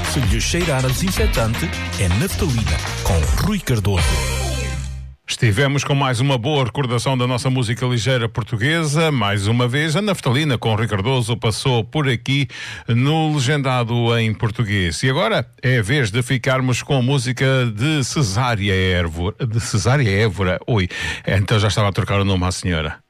Se lhe cheirar a desinfetante, é naftalina, com Rui Cardoso. Estivemos com mais uma boa recordação da nossa música ligeira portuguesa. Mais uma vez, a naftalina com Rui Cardoso passou por aqui no Legendado em Português. E agora é a vez de ficarmos com a música de Cesária Évora. Oi, então já estava a trocar o nome à senhora.